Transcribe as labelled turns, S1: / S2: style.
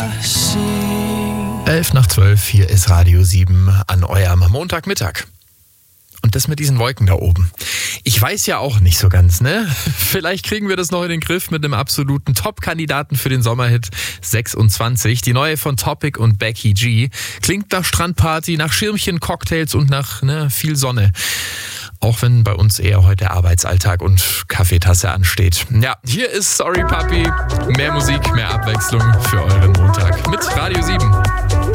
S1: 11:12, hier ist Radio 7 an eurem Montagmittag. Und das mit diesen Wolken da oben. Ich weiß ja auch nicht so ganz, ne? Vielleicht kriegen wir das noch in den Griff mit einem absoluten Top-Kandidaten für den Sommerhit 26. Die neue von Topic und Becky G. Klingt nach Strandparty, nach Schirmchen, Cocktails und nach viel Sonne. Auch wenn bei uns eher heute Arbeitsalltag und Kaffeetasse ansteht. Ja, hier ist Sorry Papi. Mehr Musik, mehr Abwechslung für euren Montag mit Radio 7.